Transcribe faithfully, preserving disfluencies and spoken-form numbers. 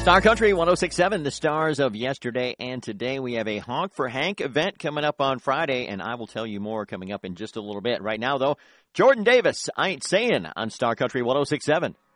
Star Country one oh six point seven, the stars of yesterday and today. We have a Honk for Hank event coming up on Friday, and I will tell you more coming up in just a little bit. Right now, though, Jordan Davis, I Ain't Saying on Star Country one oh six point seven.